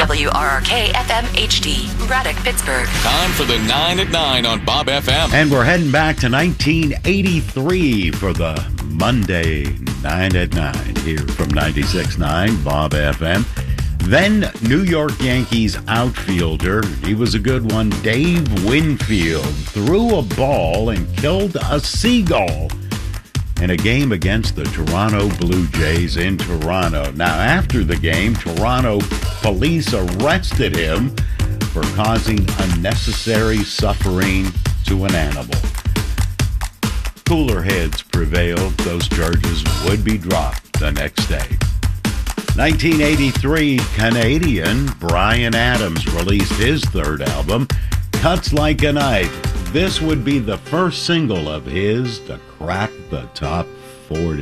WRRK FM HD, Braddock, Pittsburgh. Time for the 9 at 9 on Bob FM. And we're heading back to 1983 for the Monday 9 at 9 here from 96.9 Bob FM. Then New York Yankees outfielder, he was a good one, Dave Winfield, threw a ball and killed a seagull in a game against the Toronto Blue Jays in Toronto. Now, after the game, Toronto police arrested him for causing unnecessary suffering to an animal. Cooler heads prevailed. Those charges would be dropped the next day. 1983, Canadian Bryan Adams released his third album, Cuts Like a Knife. This would be the first single of his to crack the top 40.